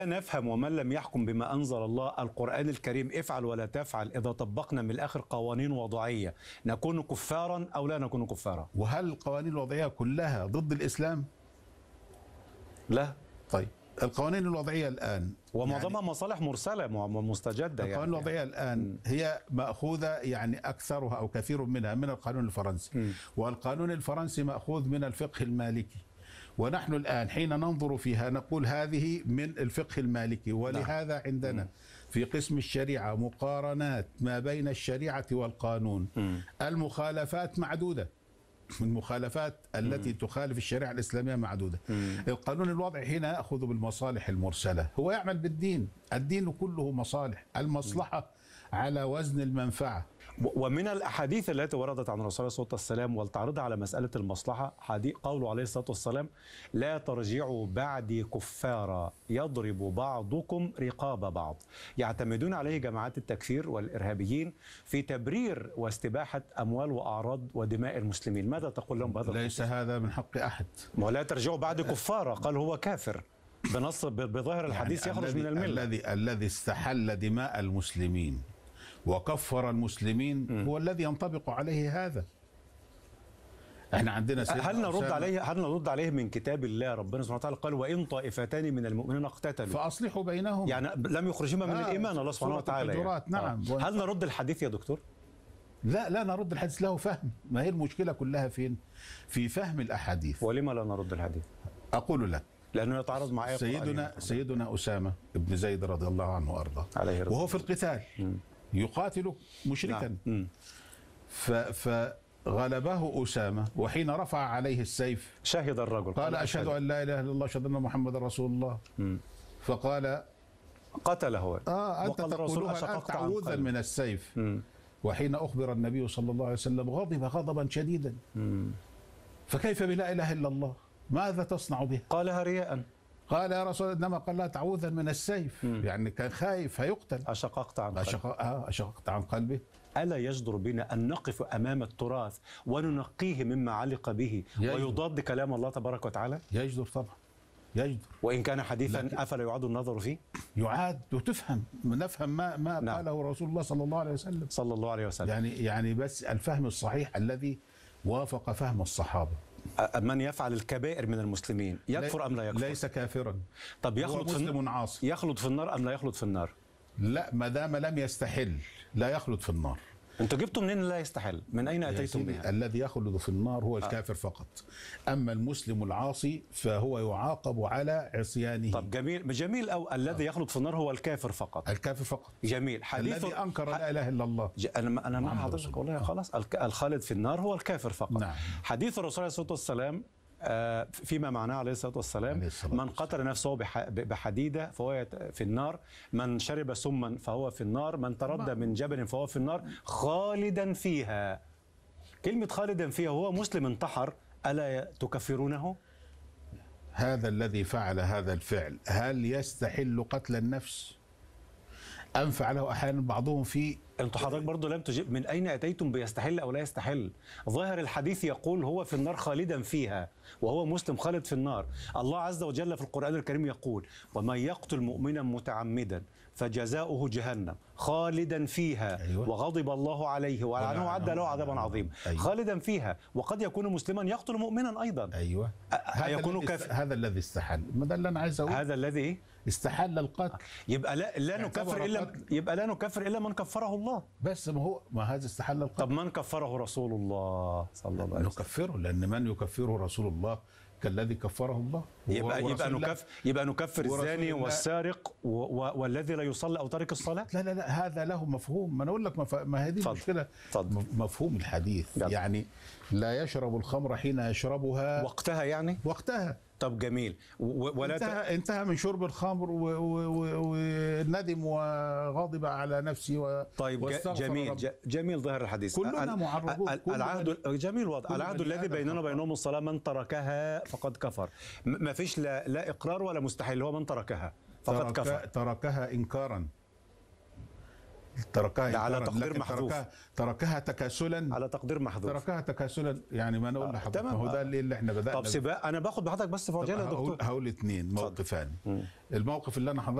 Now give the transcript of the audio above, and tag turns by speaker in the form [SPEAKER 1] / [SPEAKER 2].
[SPEAKER 1] نفهم ومن لم يحكم بما أنزل الله القرآن الكريم افعل ولا تفعل، إذا طبقنا من الآخر قوانين وضعية نكون كفارا أو لا نكون كفارا؟
[SPEAKER 2] وهل القوانين الوضعية كلها ضد الإسلام؟
[SPEAKER 1] لا.
[SPEAKER 2] طيب القوانين الوضعية الآن
[SPEAKER 1] ومعظمها مصالح مرسلة مستجدة.
[SPEAKER 2] القوانين الوضعية الآن هي مأخوذة يعني أكثرها أو كثير منها من القانون الفرنسي، والقانون الفرنسي مأخوذ من الفقه المالكي، ونحن الآن حين ننظر فيها نقول هذه من الفقه المالكي، ولهذا عندنا في قسم الشريعة مقارنات ما بين الشريعة والقانون. المخالفات معدودة، المخالفات التي تخالف الشريعة الإسلامية معدودة. القانون الوضعي هنا يأخذ بالمصالح المرسلة، هو يعمل بالدين، الدين كله مصالح، المصلحة على وزن المنفعة.
[SPEAKER 1] ومن الأحاديث التي وردت عن الرسول صلى الله عليه وسلم والتعرض على مسألة المصلحة قوله عليه الصلاة والسلام: لا ترجعوا بعدي كفارا يضرب بعضكم رقاب بعض. يعتمدون عليه جماعات التكفير والإرهابيين في تبرير واستباحة أموال وأعراض ودماء المسلمين. ماذا تقول لهم بهذا؟
[SPEAKER 2] ليس هذا من حق أحد.
[SPEAKER 1] ولا ترجعوا بعدي كفارا، قال هو كافر بنص بظاهر الحديث يعني يخرج من الملة.
[SPEAKER 2] الذي استحل دماء المسلمين وكفر المسلمين هو الذي ينطبق عليه هذا. احنا عندنا
[SPEAKER 1] هل نرد عليه من كتاب الله؟ ربنا سبحانه وتعالى قال: وإن طائفتان من المؤمنين اقتتلوا
[SPEAKER 2] فأصلحوا بينهم،
[SPEAKER 1] يعني لم يخرجهما من الإيمان. الله سبحانه وتعالى يعني.
[SPEAKER 2] نعم.
[SPEAKER 1] هل نرد الحديث يا دكتور؟
[SPEAKER 2] لا نرد الحديث، له فهم. ما هي المشكلة كلها فين؟ في فهم الأحاديث.
[SPEAKER 1] ولما لا نرد الحديث؟
[SPEAKER 2] أقول لك
[SPEAKER 1] لأنه يتعارض مع
[SPEAKER 2] سيدنا أسامة بن زيد رضي الله عنه وأرضاه وهو في القتال يقاتل مشركا. فغلبه أسامة، وحين رفع عليه السيف
[SPEAKER 1] شهد الرجل
[SPEAKER 2] قال: أشهد أن لا إله إلا الله، أشهد أن محمد رسول الله. فقال:
[SPEAKER 1] قتله.
[SPEAKER 2] أنت تقولها الآن تعوذا من السيف. وحين أخبر النبي صلى الله عليه وسلم غضب غضبا شديدا. فكيف بلا إله إلا الله؟ ماذا تصنع به؟
[SPEAKER 1] قالها رياء.
[SPEAKER 2] قال: يا رسول الله، إنما قال لا تعوذا من السيف، يعني كان خايف هيقتل.
[SPEAKER 1] أشققت عن قلبه.
[SPEAKER 2] أشققت عن قلبه.
[SPEAKER 1] ألا يجدر بنا أن نقف أمام التراث وننقيه مما علق به ويضاد كلام الله تبارك وتعالى؟
[SPEAKER 2] يجدر طبعا، يجدر.
[SPEAKER 1] وإن كان حديثا أفلا يعاد النظر فيه؟
[SPEAKER 2] يعاد وتفهم، نفهم ما قاله رسول الله صلى الله عليه وسلم.
[SPEAKER 1] صلى الله عليه وسلم.
[SPEAKER 2] يعني بس الفهم الصحيح الذي وافق فهم الصحابة.
[SPEAKER 1] من يفعل الكبائر من المسلمين يكفر أم لا يكفر؟
[SPEAKER 2] ليس كافرا.
[SPEAKER 1] طب
[SPEAKER 2] يخلد مسلم عاصي.
[SPEAKER 1] يخلد في النار أم لا يخلد في النار؟
[SPEAKER 2] لا، ما دام لم يستحل لا يخلد في النار.
[SPEAKER 1] انتوا جبتوا منين لا يستحل؟ من أين أتيتم بها؟
[SPEAKER 2] الذي يخلد في النار هو الكافر فقط. أما المسلم العاصي فهو يعاقب على عصيانه.
[SPEAKER 1] طب جميل أو الذي يخلد في النار هو الكافر فقط.
[SPEAKER 2] الكافر فقط.
[SPEAKER 1] جميل.
[SPEAKER 2] الذي أنكر لا إله إلا الله.
[SPEAKER 1] أنا مع حضرتك والله. خلاص، الخالد في النار هو الكافر فقط.
[SPEAKER 2] نعم.
[SPEAKER 1] حديث الرسول عليه الصلاة والسلام فيما معناه عليه الصلاة والسلام: من قتل نفسه بحديدة فهو في النار، من شرب سما فهو في النار، من تردى من جبل فهو في النار خالدا فيها. كلمة خالدا فيها، هو مسلم انتحر، ألا تكفرونه؟
[SPEAKER 2] هذا الذي فعل هذا الفعل هل يستحل قتل النفس أم فعله أحيانا بعضهم في؟
[SPEAKER 1] انتوا حضرتك برضه لم تجيب من أين أتيتم بيستحل أو لا يستحل. ظاهر الحديث يقول هو في النار خالدا فيها، وهو مسلم خالد في النار. الله عز وجل في القرآن الكريم يقول: ومن يقتل مؤمنا متعمدا فجزاؤه جهنم خالدا فيها.
[SPEAKER 2] أيوة.
[SPEAKER 1] وغضب الله عليه ولعنه وعد له عذابا عظيما.
[SPEAKER 2] أيوة.
[SPEAKER 1] خالدا فيها. وقد يكون مسلما يقتل مؤمنا أيضا.
[SPEAKER 2] أيوة. هذا الذي استحل. ما ده اللي أنا عايز أقول.
[SPEAKER 1] هذا الذي
[SPEAKER 2] استحل القتل.
[SPEAKER 1] يبقى لا نكفر إلا من كفره الله.
[SPEAKER 2] بس ما هذا استحل القتل.
[SPEAKER 1] طب من كفره رسول الله صلى الله عليه وسلم؟
[SPEAKER 2] نكفره، لأن من يكفره رسول الله كالذي كفره الله.
[SPEAKER 1] يبقى نكفر الزاني والسارق والذي لا يصلي أو تارك الصلاة؟
[SPEAKER 2] لا هذا له مفهوم. ما أنا أقول لك ما هذه المشكلة. مفهوم الحديث يعني لا يشرب الخمر حين يشربها
[SPEAKER 1] وقتها، يعني وقتها. طب جميل.
[SPEAKER 2] انتهى من شرب الخمر وندم وغاضب على نفسه
[SPEAKER 1] طيب جميل ظاهر الحديث.
[SPEAKER 2] كلنا معرضون.
[SPEAKER 1] جميل واضح. العهد الذي بيننا وبينهم الصلاة، من تركها فقد كفر. ما فيش لا إقرار ولا مستحيل، هو من تركها فقد كفر.
[SPEAKER 2] تركها إنكارا. تركها
[SPEAKER 1] ده على
[SPEAKER 2] إنكاراً،
[SPEAKER 1] تقدير
[SPEAKER 2] لكن
[SPEAKER 1] محذوف.
[SPEAKER 2] تركها تكاسلا.
[SPEAKER 1] على تقدير محذوف.
[SPEAKER 2] تركها تكاسلا، يعني ما نقول لحضرتك،
[SPEAKER 1] تمام.
[SPEAKER 2] ما هو ده اللي احنا بدأنا
[SPEAKER 1] طب سباق، انا باخد بحضرتك بس في عجاله يا دكتور.
[SPEAKER 2] هقول اثنين موقفان. الموقف اللي انا